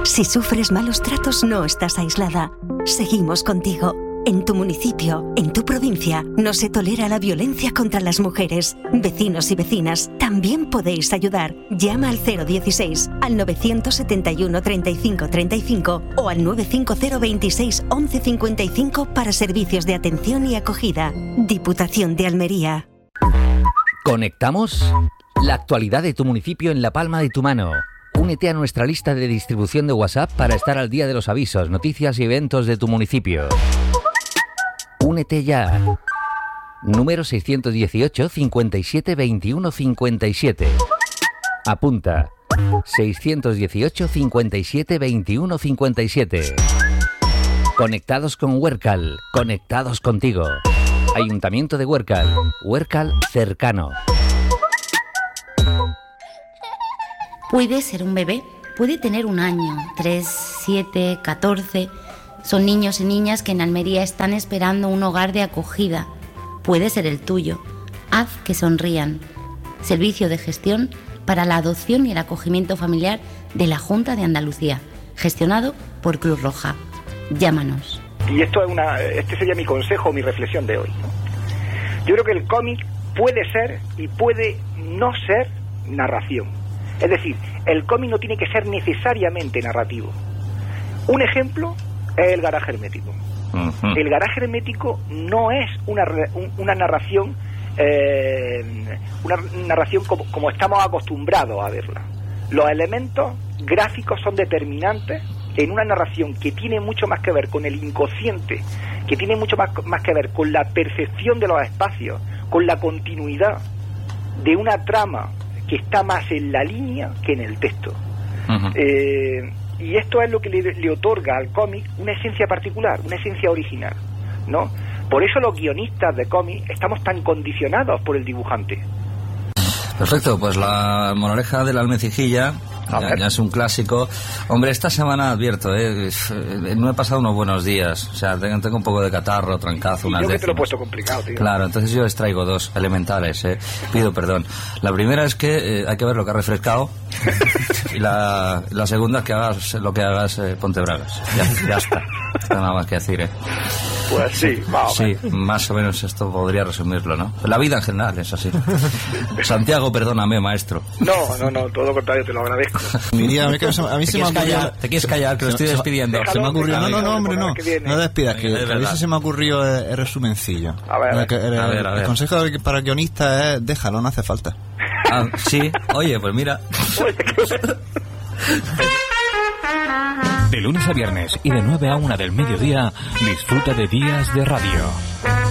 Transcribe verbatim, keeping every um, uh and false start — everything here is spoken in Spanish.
Si sufres malos tratos, no estás aislada. Seguimos contigo. En tu municipio, en tu provincia, no se tolera la violencia contra las mujeres. Vecinos y vecinas, también podéis ayudar. Llama al cero dieciséis, al novecientos setenta y uno treinta y cinco treinta y cinco o al nueve cinco cero veintiséis once cincuenta y cinco para servicios de atención y acogida. Diputación de Almería. ¿Conectamos? La actualidad de tu municipio en la palma de tu mano. Únete a nuestra lista de distribución de WhatsApp para estar al día de los avisos, noticias y eventos de tu municipio. Únete ya. Número seiscientos dieciocho, cincuenta y siete, veintiuno, cincuenta y siete. Apunta. seiscientos dieciocho, cincuenta y siete, veintiuno, cincuenta y siete. Conectados con Huércal. Conectados contigo. Ayuntamiento de Huércal. Huércal cercano. Puede ser un bebé. Puede tener un año, tres, siete, catorce... Son niños y niñas que en Almería están esperando un hogar de acogida. Puede ser el tuyo. Haz que sonrían. Servicio de gestión para la adopción y el acogimiento familiar de la Junta de Andalucía, gestionado por Cruz Roja. Llámanos. Y esto es una, este sería mi consejo, mi reflexión de hoy, ¿no? Yo creo que el cómic puede ser y puede no ser narración. Es decir, el cómic no tiene que ser necesariamente narrativo. Un ejemplo es el garaje hermético. Uh-huh. El garaje hermético no es una, una narración eh, una narración como, como estamos acostumbrados a verla. Los elementos gráficos son determinantes en una narración que tiene mucho más que ver con el inconsciente, que tiene mucho más, más que ver con la percepción de los espacios, con la continuidad de una trama que está más en la línea que en el texto. Uh-huh. Eh, Y esto es lo que le, le otorga al cómic una esencia particular, una esencia original, ¿no? Por eso los guionistas de cómic estamos tan condicionados por el dibujante. Perfecto, pues la moraleja de la almecijilla ya, ya es un clásico. Hombre, esta semana advierto, ¿eh? no he pasado unos buenos días. O sea, tengo, tengo un poco de catarro, trancazo, unas yo que décimas. te lo he puesto complicado, tío. Claro, entonces yo les traigo dos elementales, ¿eh? Pido perdón. La primera es que eh, hay que ver lo que ha refrescado. Y la, la segunda es que hagas lo que hagas, eh, ponte bragas. Ya, ya está. No hay nada más que decir, ¿eh? Pues sí, más o menos. Sí, más o menos esto podría resumirlo, ¿no? La vida en general es así. Santiago, perdóname, maestro. No, no, no, todo lo contrario, te lo agradezco. Mira, a mí, a mí se me ocurrió... Te quieres callar, que lo estoy despidiendo. Se me ocurrió... No, no, no, hombre, no. No despidas, que a mí se me ocurrió el, el resumencillo. A ver, a ver. El, el, a ver, a ver. el consejo para el guionista es déjalo, no hace falta. Ah, sí. Oye, pues mira... De lunes a viernes y de nueve a una del mediodía, disfruta de Días de Radio.